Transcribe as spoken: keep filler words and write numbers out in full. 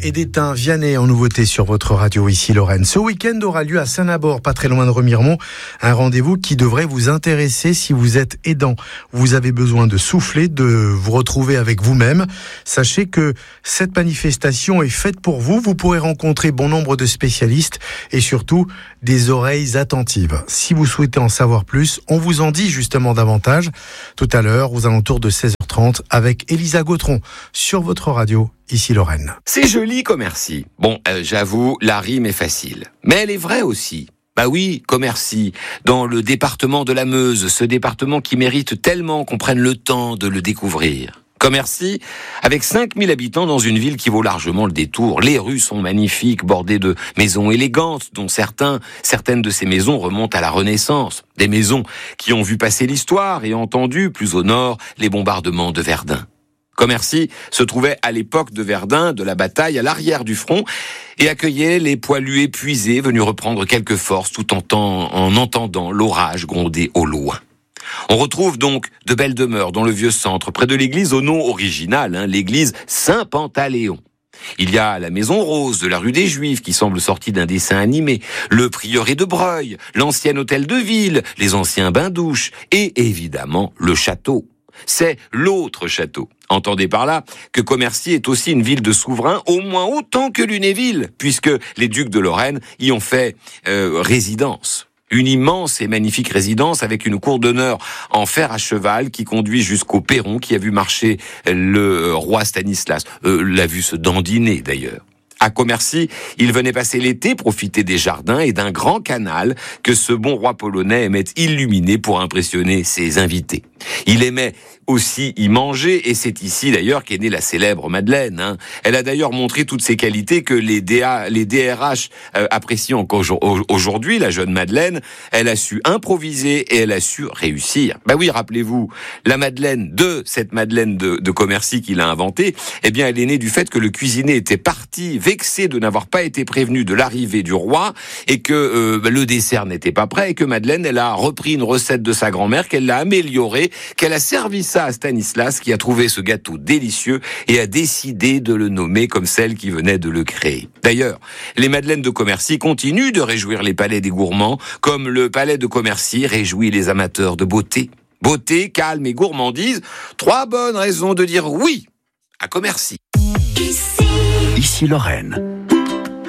et d'étain Vianney en nouveauté sur votre radio ici Lorraine. Ce week-end aura lieu à Saint-Nabord, pas très loin de Remiremont. Un rendez-vous qui devrait vous intéresser si vous êtes aidant. Vous avez besoin de souffler, de vous retrouver avec vous-même. Sachez que cette manifestation est faite pour vous. Vous pourrez rencontrer bon nombre de spécialistes et surtout des oreilles attentives. Si vous souhaitez en savoir plus, on vous en dit justement davantage tout à l'heure aux alentours de seize heures trente avec Elisa Gautron sur votre radio ici Lorraine. C'est joli, Commercy. Bon, euh, j'avoue, la rime est facile. Mais elle est vraie aussi. Bah oui, Commercy, dans le département de la Meuse, ce département qui mérite tellement qu'on prenne le temps de le découvrir. Commercy, avec cinq mille habitants dans une ville qui vaut largement le détour. Les rues sont magnifiques, bordées de maisons élégantes, dont certains, certaines de ces maisons remontent à la Renaissance. Des maisons qui ont vu passer l'histoire et entendu, plus au nord, les bombardements de Verdun. Commercy se trouvait à l'époque de Verdun, de la bataille, à l'arrière du front, et accueillait les poilus épuisés venus reprendre quelques forces tout en, temps, en entendant l'orage gronder au loin. On retrouve donc de belles demeures dans le vieux centre, près de l'église au nom original, hein, l'église Saint-Pantaléon. Il y a la maison rose de la rue des Juifs qui semble sortie d'un dessin animé, le prieuré de Breuil, l'ancien hôtel de ville, les anciens bains-douches et évidemment le château. C'est l'autre château. Entendez par là que Commercy est aussi une ville de souverains au moins autant que Lunéville, puisque les ducs de Lorraine y ont fait euh, résidence. Une immense et magnifique résidence avec une cour d'honneur en fer à cheval qui conduit jusqu'au perron qui a vu marcher le roi Stanislas. Euh, l'a vu se dandiner d'ailleurs. À Commercy, il venait passer l'été, profiter des jardins et d'un grand canal que ce bon roi polonais aimait illuminer pour impressionner ses invités. Il aimait aussi y manger, et c'est ici d'ailleurs qu'est née la célèbre Madeleine. Hein. Elle a d'ailleurs montré toutes ses qualités que les, D A, les D R H euh, apprécient encore aujourd'hui, la jeune Madeleine. Elle a su improviser et elle a su réussir. Bah oui, rappelez-vous, la Madeleine de cette Madeleine de, de Commercy qu'il a inventée, eh bien elle est née du fait que le cuisinier était parti vexé de n'avoir pas été prévenu de l'arrivée du roi et que euh, bah, le dessert n'était pas prêt et que Madeleine, elle a repris une recette de sa grand-mère, qu'elle l'a améliorée, qu'elle a servi ça à Stanislas qui a trouvé ce gâteau délicieux et a décidé de le nommer comme celle qui venait de le créer. D'ailleurs, les Madeleines de Commercy continuent de réjouir les palais des gourmands, comme le palais de Commercy réjouit les amateurs de beauté. Beauté, calme et gourmandise, trois bonnes raisons de dire oui à Commercy. Ici Lorraine.